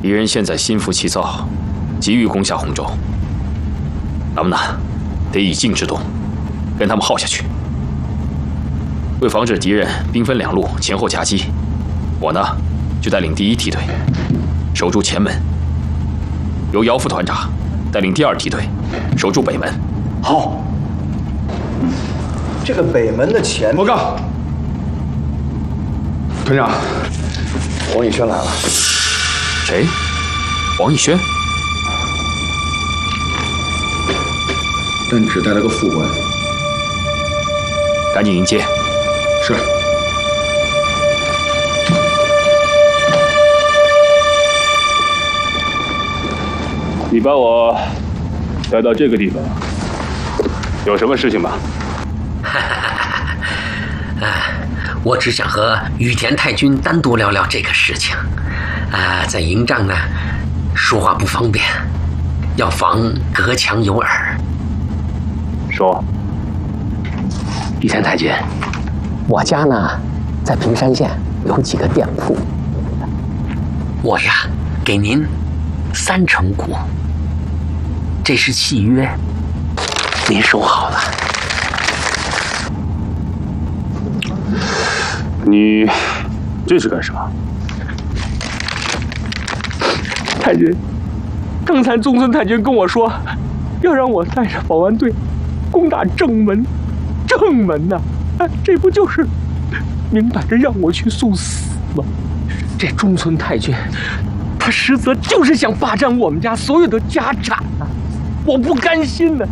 敌人现在心浮气躁，急于攻下洪州。咱们呢，得以静制动，跟他们耗下去。为防止敌人兵分两路前后夹击，我呢就带领第1梯队守住前门，由姚副团长带领第2梯队守住北门。 好。这个北门的前…… 报告，团长，黄以轩来了。 谁？黄以轩？ 但只带了个副官。 赶紧迎接。 是。 你把我带到这个地方，有什么事情吗？ 我只想和羽田太君单独聊聊这个事情。在营帐呢，说话不方便，要防隔墙有耳。 说。 羽田太君，我家呢，在平山县有几个店铺，我呀，给您3成股，这是契约，您收好了。 你这是干什么？ 太君，刚才中村太君跟我说，要让我带着保安队攻打正门。正门呐，这不就是明摆着让我去送死吗？这中村太君，他实则就是想霸占我们家所有的家产啊！我不甘心呢，